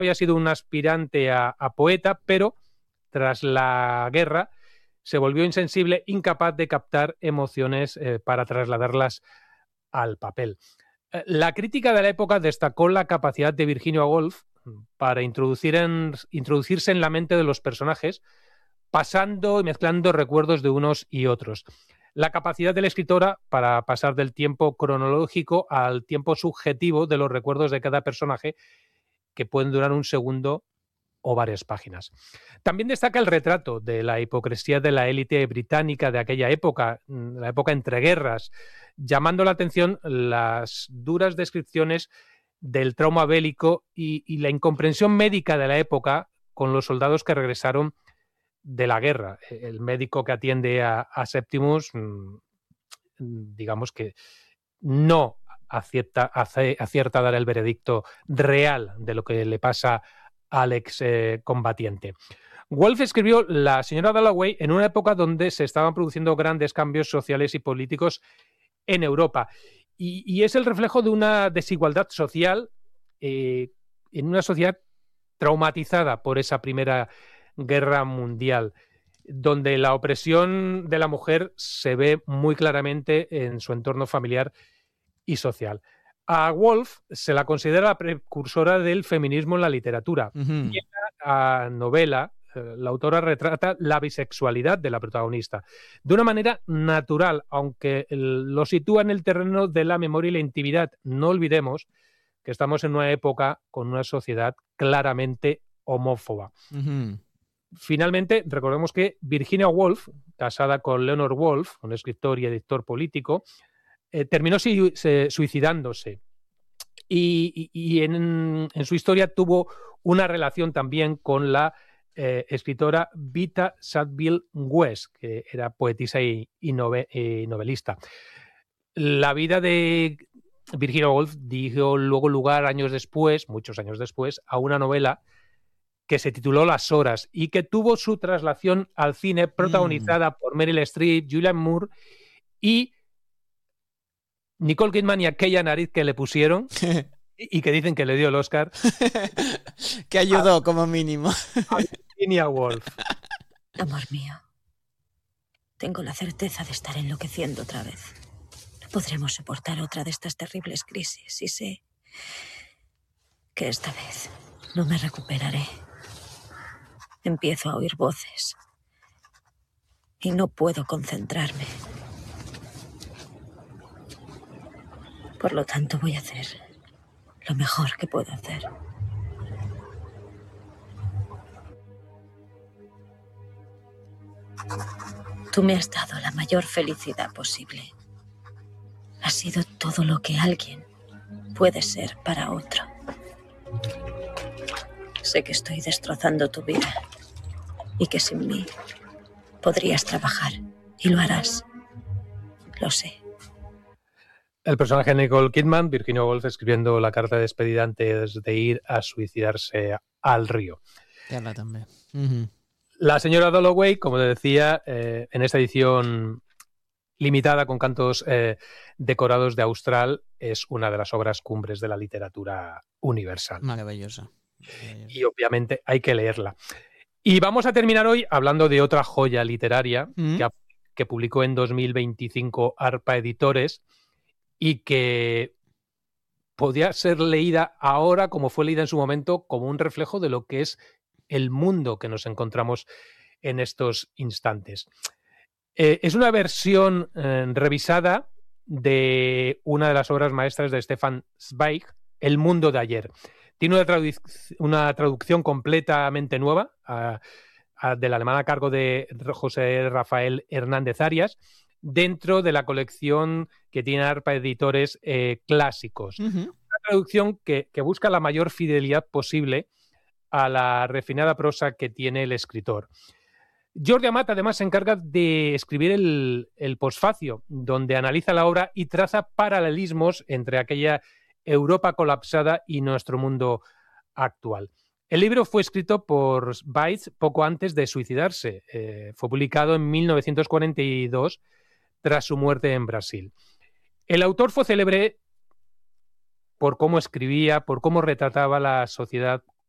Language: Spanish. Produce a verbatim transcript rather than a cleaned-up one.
había sido un aspirante a, a poeta, pero tras la guerra se volvió insensible, incapaz de captar emociones eh, para trasladarlas al papel. Eh, La crítica de la época destacó la capacidad de Virginia Woolf para introducir en, introducirse en la mente de los personajes, pasando y mezclando recuerdos de unos y otros. La capacidad de la escritora para pasar del tiempo cronológico al tiempo subjetivo de los recuerdos de cada personaje, que pueden durar un segundo o varias páginas. También destaca el retrato de la hipocresía de la élite británica de aquella época, la época entre guerras, llamando la atención las duras descripciones del trauma bélico y, y la incomprensión médica de la época con los soldados que regresaron de la guerra. El médico que atiende a, a Septimus, mmm, digamos que no acierta, hace, acierta a dar el veredicto real de lo que le pasa al ex eh, combatiente. Woolf escribió La señora Dalloway en una época donde se estaban produciendo grandes cambios sociales y políticos en Europa. Y, y es el reflejo de una desigualdad social eh, en una sociedad traumatizada por esa Primera Guerra Mundial, donde la opresión de la mujer se ve muy claramente en su entorno familiar y social. A Woolf se la considera la precursora del feminismo en la literatura. Uh-huh. Y en la novela, eh, la autora retrata la bisexualidad de la protagonista de una manera natural, aunque el, lo sitúa en el terreno de la memoria y la intimidad. No olvidemos que estamos en una época con una sociedad claramente homófoba. Uh-huh. Finalmente, recordemos que Virginia Woolf, casada con Leonard Woolf, un escritor y editor político, Eh, terminó si, se, suicidándose y, y, y en, en su historia tuvo una relación también con la eh, escritora Vita Sackville West, que era poetisa y, y, nove, y novelista. La vida de Virginia Woolf dio luego lugar años después, muchos años después, a una novela que se tituló Las Horas y que tuvo su traslación al cine protagonizada mm. por Meryl Streep, Julianne Moore y Nicole Kidman, y aquella nariz que le pusieron y que dicen que le dio el Oscar. Que ayudó a, como mínimo. A Virginia Woolf. Amor mío, tengo la certeza de estar enloqueciendo otra vez. No podremos soportar otra de estas terribles crisis y sé que esta vez no me recuperaré. Empiezo a oír voces y no puedo concentrarme. Por lo tanto, voy a hacer lo mejor que puedo hacer. Tú me has dado la mayor felicidad posible. Has sido todo lo que alguien puede ser para otro. Sé que estoy destrozando tu vida y que sin mí podrías trabajar y lo harás. Lo sé. El personaje de Nicole Kidman, Virginia Woolf, escribiendo la carta de despedida antes de ir a suicidarse al río. Ella también. Uh-huh. La señora Dalloway, como te decía, eh, en esta edición limitada con cantos eh, decorados de Austral, es una de las obras cumbres de la literatura universal. Maravillosa. Y obviamente hay que leerla. Y vamos a terminar hoy hablando de otra joya literaria uh-huh. que, que publicó en dos mil veinticinco Arpa Editores, y que podía ser leída ahora como fue leída en su momento, como un reflejo de lo que es el mundo que nos encontramos en estos instantes. Eh, es una versión eh, revisada de una de las obras maestras de Stefan Zweig, El mundo de ayer. Tiene una, tradu- una traducción completamente nueva a, a, del alemán a cargo de José Rafael Hernández Arias, dentro de la colección que tiene Arpa Editores eh, clásicos. Uh-huh. Una traducción que, que busca la mayor fidelidad posible a la refinada prosa que tiene el escritor. Jordi Amat además se encarga de escribir el, el posfacio, donde analiza la obra y traza paralelismos entre aquella Europa colapsada y nuestro mundo actual. El libro fue escrito por Weitz poco antes de suicidarse. Eh, fue publicado en mil novecientos cuarenta y dos tras su muerte en Brasil. El autor fue célebre por cómo escribía, por cómo retrataba la sociedad